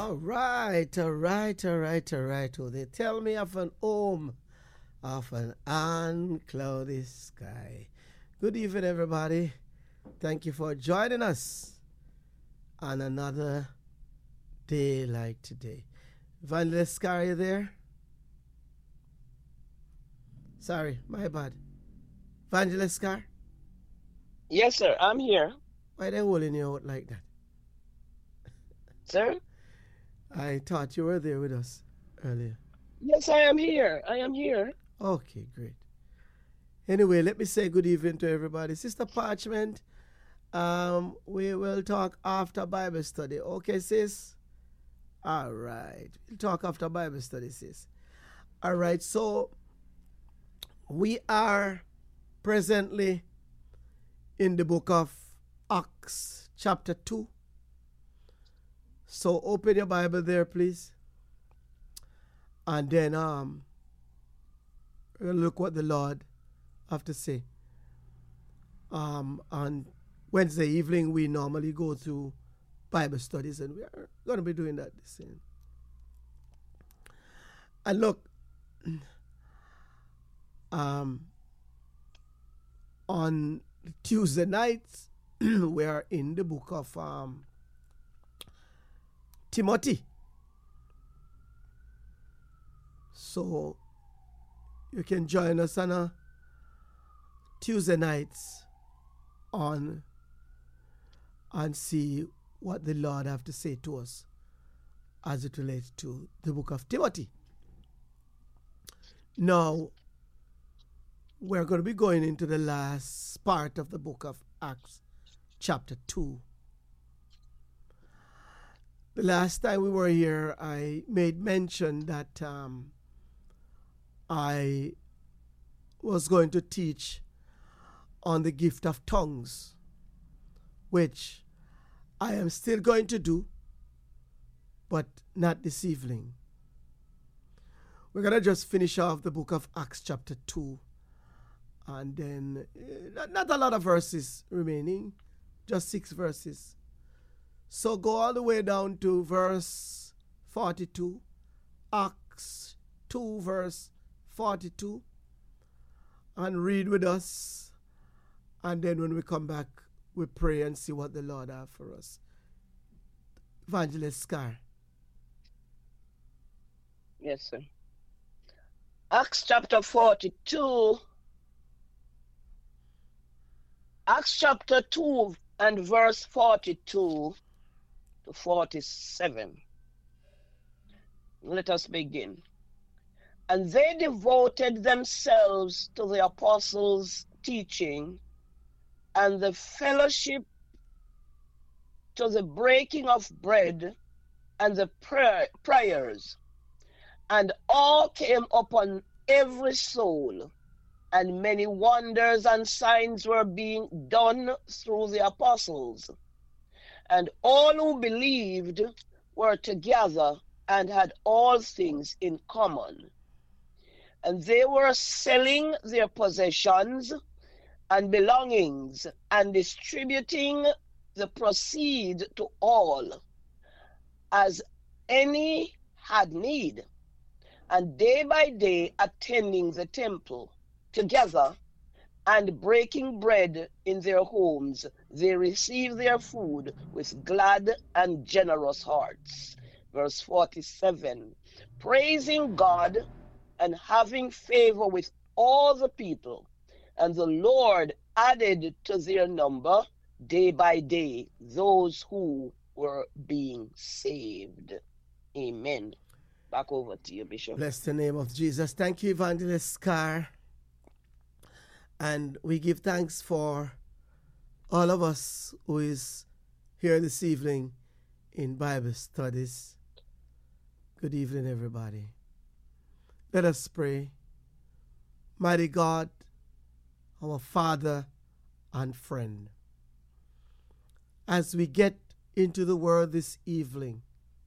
All right. Oh, they tell me of an home, of an uncloudy sky. Good evening, everybody. Thank you for joining us on another day like today. Evangelist Scar, are you there? Sorry, my bad. Evangelist Scar? Yes, sir. I'm here. Why they holding you out like that? Sir? I thought you were there with us earlier. Yes, I am here. I am here. Okay, great. Anyway, let me say good evening to everybody. Sister Parchment, we will talk after Bible study. Okay, sis? All right. We'll talk after Bible study, sis. All right, so we are presently in the book of Acts, chapter 2. So open your Bible there, please. And then we'll look what the Lord have to say. On Wednesday evening, we normally go through Bible studies, and we are going to be doing that the same. And look, on Tuesday nights, we are in the book of Timothy. So you can join us on a Tuesday nights on and see what the Lord have to say to us as it relates to the book of Timothy. Now, we're going to be going into the last part of the book of Acts, chapter 2. The last time we were here, I made mention that I was going to teach on the gift of tongues, which I am still going to do, but not this evening. We're going to just finish off the book of Acts chapter 2, and then not a lot of verses remaining, just 6 verses. So go all the way down to verse 42, Acts 2 verse 42, and read with us. And then when we come back, we pray and see what the Lord has for us. Evangelist Scar. Yes, sir. Acts chapter 42. Acts chapter 2 and verse 42 to 47. Let us begin. And they devoted themselves to the apostles' teaching and the fellowship, to the breaking of bread and the prayers. And awe came upon every soul, and many wonders and signs were being done through the apostles. And all who believed were together and had all things in common. And they were selling their possessions and belongings and distributing the proceeds to all, as any had need. And day by day attending the temple together and breaking bread in their homes, they received their food with glad and generous hearts. Verse 47, praising God and having favor with all the people. And the Lord added to their number day by day those who were being saved. Amen. Back over to you, Bishop. Bless the name of Jesus. Thank you, Evangelist Scar. And we give thanks for all of us who is here this evening in Bible studies. Good evening, everybody. Let us pray. Mighty God, our Father and friend, as we get into the Word this evening,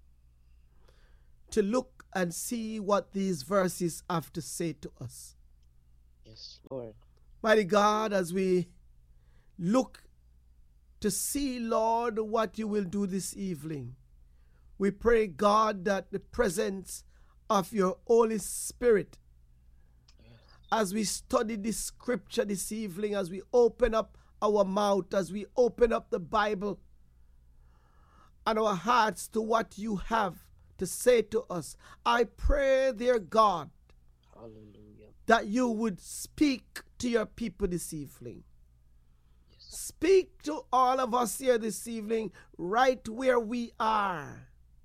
to look and see what these verses have to say to us. Yes, Lord. Mighty God, as we look to see, Lord, what you will do this evening, We pray, God, that the presence of your Holy Spirit, as we study this scripture this evening, as we open up our mouth, as we open up the Bible and our hearts to what you have to say to us, I pray, dear God, Hallelujah. that you would speak to your people this evening. Yes. Speak to all of us here this evening, right where we are.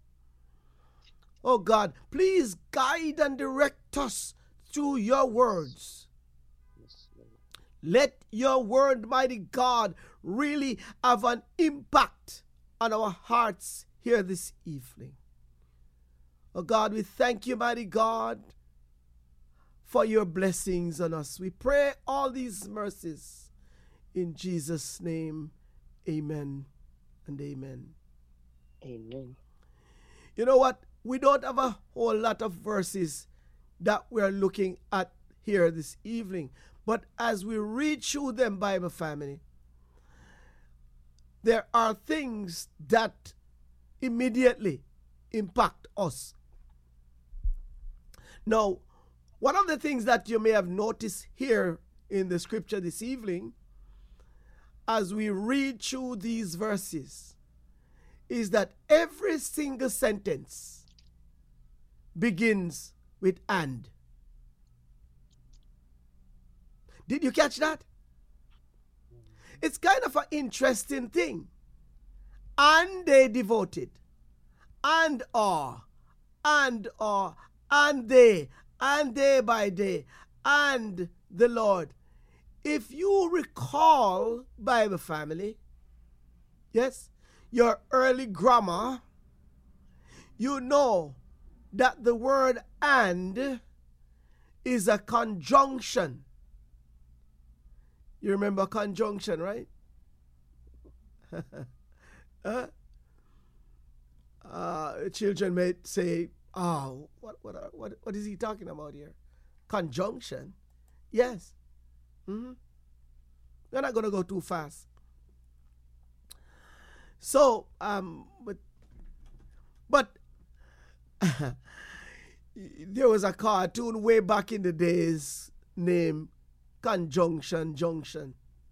Oh God, please guide and direct us through your words. Yes, Lord. Let your word, mighty God, really have an impact on our hearts here this evening. Oh God, we thank you, mighty God, for your blessings on us. We pray all these mercies in Jesus' name. Amen and amen. Amen. You know what? We don't have a whole lot of verses that we're looking at here this evening. But as we read through them, Bible family, there are things that immediately impact us. Now, one of the things that you may have noticed here in the scripture this evening, as we read through these verses, is that every single sentence begins with "and." Did you catch that? It's kind of an interesting thing. And they devoted, and are, and they by day, and the Lord. If you recall, Bible family, yes, your early grammar, you know that the word "and" is a conjunction. You remember conjunction, right? Children may say, "Oh, what is he talking about here? Conjunction?" Yes. We're not going to go too fast. So, but there was a cartoon way back in the days named Conjunction Junction.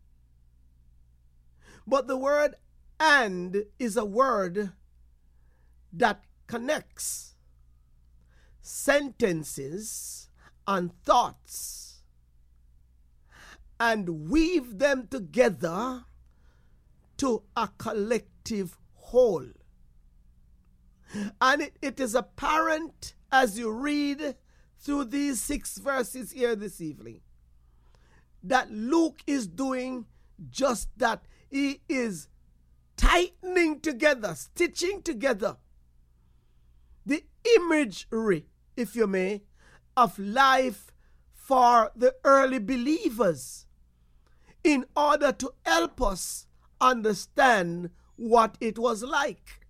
But the word "and" is a word that connects sentences and thoughts and weave them together to a collective whole. And it is apparent as you read through these 6 verses here this evening that Luke is doing just that. He is tightening together, stitching together the imagery, if you may, of life for the early believers in order to help us understand what it was like.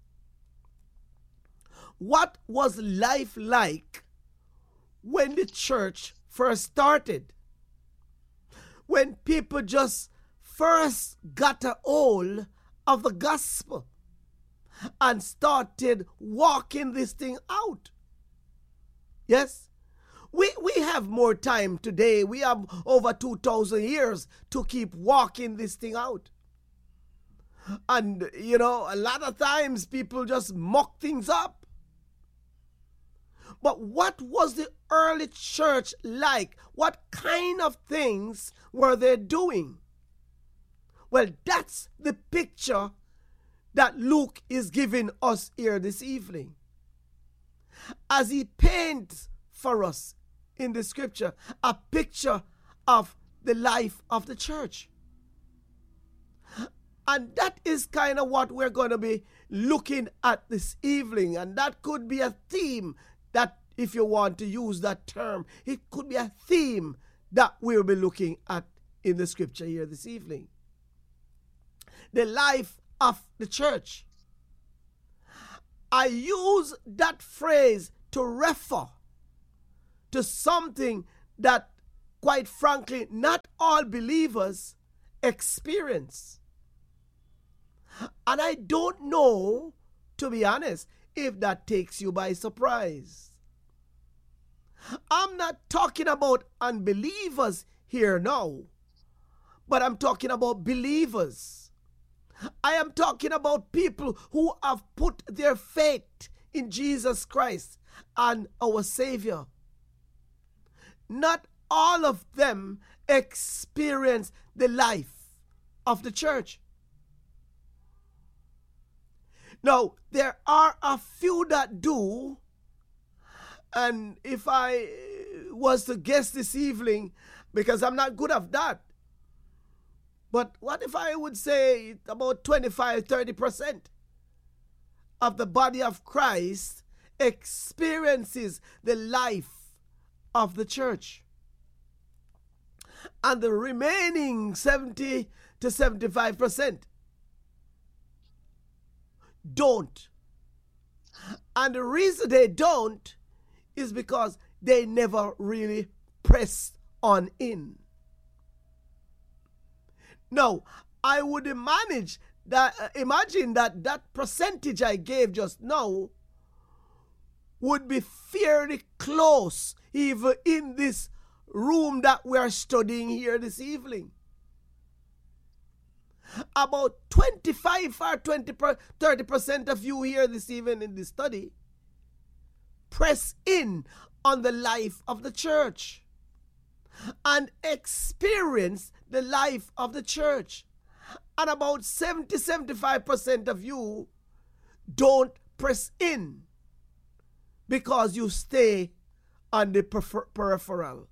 What was life like when the church first started? When people just first got a hold of the gospel and started walking this thing out. Yes? We have more time today. We have over 2,000 years to keep walking this thing out. And, you know, a lot of times people just muck things up. But what was the early church like? What kind of things were they doing? Well, that's the picture that Luke is giving us here this evening. As he paints for us in the scripture a picture of the life of the church. And that is kind of what we're going to be looking at this evening. And that could be a theme that, if you want to use that term, it could be a theme that we'll be looking at in the scripture here this evening. The life of the church. I use that phrase to refer to something that, quite frankly, not all believers experience. And I don't know, to be honest, if that takes you by surprise. I'm not talking about unbelievers here now, but I'm talking about believers. I am talking about people who have put their faith in Jesus Christ and our Savior. Not all of them experience the life of the church. Now, there are a few that do, and if I was to guess this evening, because I'm not good at that, but what if I would say about 25-30% of the body of Christ experiences the life of the church, and the remaining 70-75% don't. And the reason they don't is because they never really press on in. Now, I would imagine that percentage I gave just now would be fairly close even in this room that we are studying here this evening. About 25 or 30% of you here this evening in this study press in on the life of the church and experience the life of the church. And about 70-75% of you don't press in because you stay on the peripheral.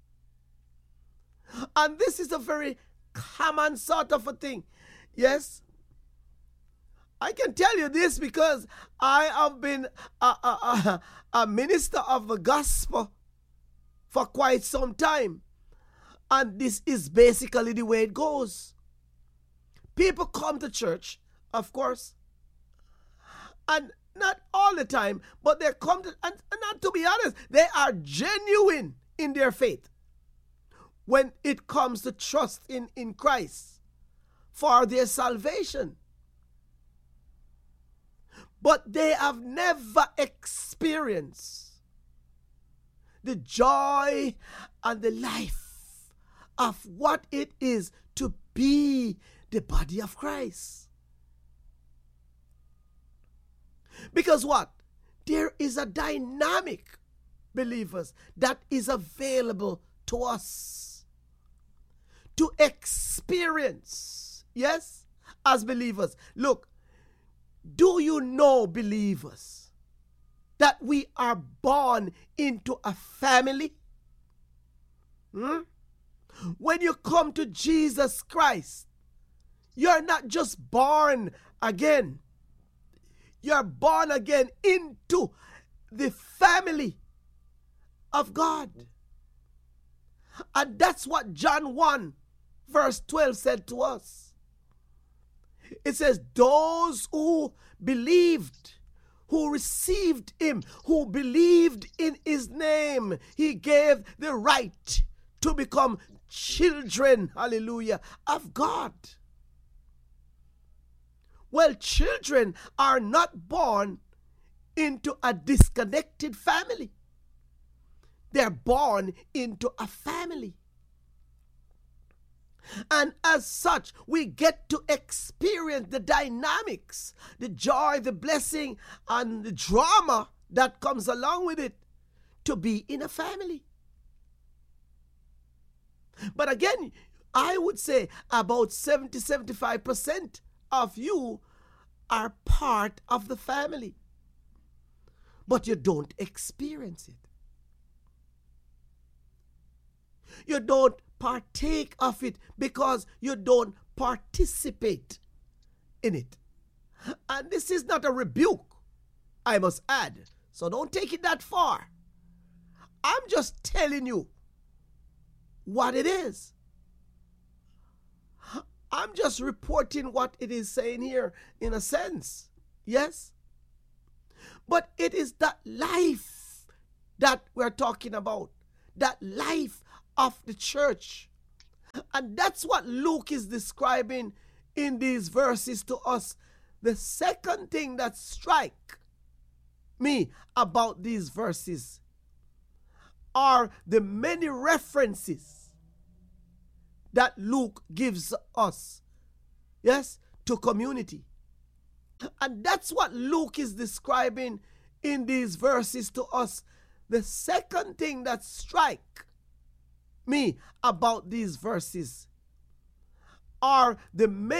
And this is a very common sort of a thing. Yes, I can tell you this because I have been a minister of the gospel for quite some time. And this is basically the way it goes. People come to church, of course, and not all the time, but they come to, and not to be honest, they are genuine in their faith when it comes to trust in Christ for their salvation. But they have never experienced the joy and the life of what it is to be the body of Christ. Because what? There is a dynamic, believers, that is available to us to experience, yes, as believers. Look, do you know, believers, that we are born into a family? When you come to Jesus Christ, you're not just born again. You're born again into the family of God. And that's what John 1 verse 12 said to us. It says, those who believed, who received him, who believed in his name, he gave the right to become children, hallelujah, of God. Well, children are not born into a disconnected family. They're born into a family. And as such, we get to experience the dynamics, the joy, the blessing, and the drama that comes along with it to be in a family. But again, I would say about 70-75% of you are part of the family, but you don't experience it. You don't partake of it because you don't participate in it. And this is not a rebuke, I must add, so don't take it that far. I'm just telling you what it is. I'm just reporting what it is saying here in a sense. Yes? But it is that life that we're talking about. That life of the church. And that's what Luke is describing in these verses to us. The second thing that strike me about these verses are the many references that Luke gives us, yes, to community. And that's what Luke is describing in these verses to us. The second thing that strike me about these verses are the many